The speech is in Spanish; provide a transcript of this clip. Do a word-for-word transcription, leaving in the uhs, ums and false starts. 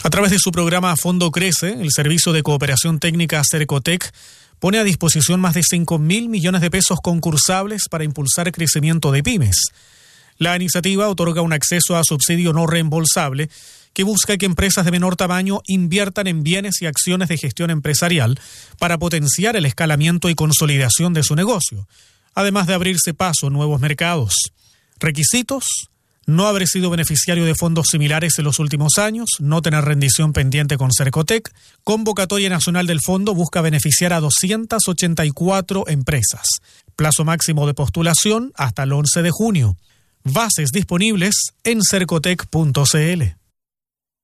A través de su programa Fondo Crece, el Servicio de Cooperación Técnica Cercotec pone a disposición más de cinco mil millones de pesos concursables para impulsar el crecimiento de pymes. La iniciativa otorga un acceso a subsidio no reembolsable que busca que empresas de menor tamaño inviertan en bienes y acciones de gestión empresarial para potenciar el escalamiento y consolidación de su negocio, además de abrirse paso en nuevos mercados. Requisitos: no haber sido beneficiario de fondos similares en los últimos años, no tener rendición pendiente con Cercotec. Convocatoria nacional del fondo busca beneficiar a doscientas ochenta y cuatro empresas. Plazo máximo de postulación hasta el once de junio. Bases disponibles en cercotec punto c l.